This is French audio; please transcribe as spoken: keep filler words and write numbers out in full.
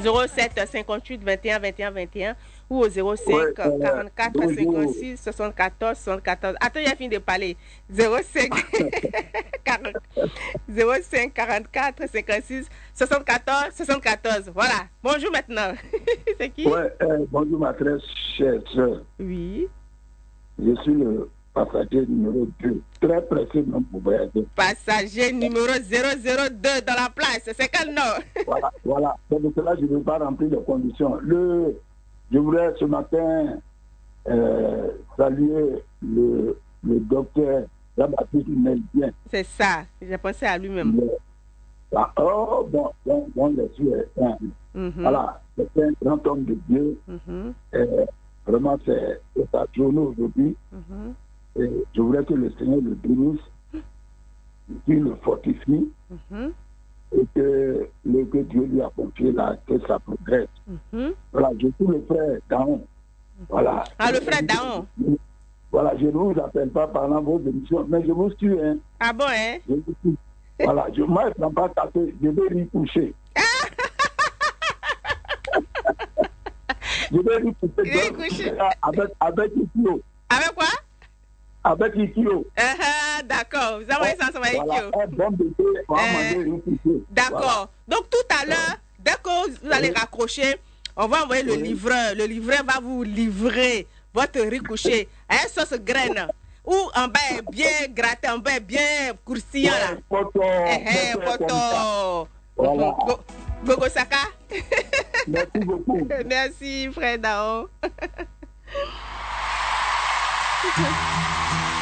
zéro sept cinquante-huit vingt et un vingt et un vingt et un ou au zéro cinq Ouais, euh, quarante-quatre bonjour. cinquante-six soixante-quatorze soixante-quatorze. Attends, j'ai fini de parler. zéro cinq quarante zéro cinq quarante-quatre cinquante-six soixante-quatorze soixante-quatorze. Voilà. Bonjour maintenant. C'est qui? Ouais, euh, bonjour ma très chère sœur. Oui. Je suis le passager numéro deux. Très pressé même pour voyager. Passager numéro zéro zéro deux dans la place. C'est quel nom? Voilà, voilà. C'est pour cela que je ne vais pas remplir les conditions. Le, je voudrais ce matin euh, saluer le, le docteur Jean-Baptiste Melvien. C'est ça. J'ai pensé à lui-même. Ah, oh, bon, bon, bon, je suis un, Mhm. voilà, c'est un grand homme de Dieu. Mhm. Euh, vraiment, c'est sa journée aujourd'hui. Mhm. Et je voudrais que le Seigneur le bénisse, qu'il le fortifie, Mhm. et que le que Dieu lui a confié là, que ça progresse. Mhm. Voilà, je suis le frère Daon. Voilà. Ah, le frère Daon. Voilà, je ne vous appelle pas pendant vos émissions, mais je vous suis. Hein. Ah bon, hein? Je vous suis. Voilà, je, moi, je ne prends pas café, je vais lui coucher. Je vais lui coucher, Il est donc, couché. avec, avec Ikio. Avec quoi? Avec Ikio. Uh-huh, d'accord. Vous envoyez ça sur ma Voilà, Ikio. un bon bébé, on va Euh, manger une coucher. D'accord. Voilà. Donc tout à l'heure, dès que vous allez Oui. raccrocher, on va envoyer le Oui. livreur. Le livreur va vous livrer votre riz couché à une sauce graine. Ou en bas est bien gratté, en bas est bien croustillant là. Ouais, poto, Eh eh, poto est comme ça. poto. Voilà. Go- Gogo Saka. Merci beaucoup. Merci, frère Dao.